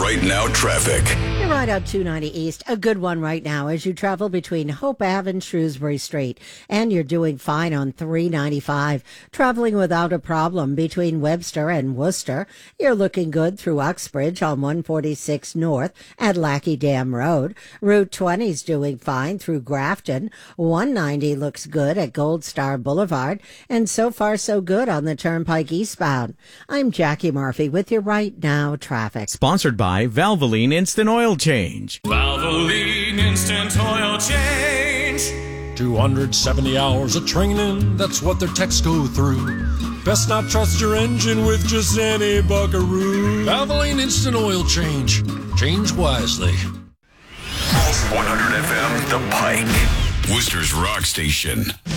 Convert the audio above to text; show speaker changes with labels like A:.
A: Right Now traffic.
B: You're right out 290 East. A good one right now as you travel between Hope Ave and Shrewsbury Street. And you're doing fine on 395. Traveling without a problem between Webster and Worcester. You're looking good through Uxbridge on 146 North at Lackey Dam Road. Route 20's doing fine through Grafton. 190 looks good at Gold Star Boulevard. And so far so good on the Turnpike eastbound. I'm Jackie Murphy with your Right Now traffic.
C: Sponsored by Valvoline Instant Oil Change.
D: Valvoline Instant Oil Change.
E: 270 hours of training, that's what their techs go through. Best not trust your engine with just any buckaroo. Valvoline Instant Oil Change. Change wisely.
A: 100 FM, The Pike. Worcester's Rock Station.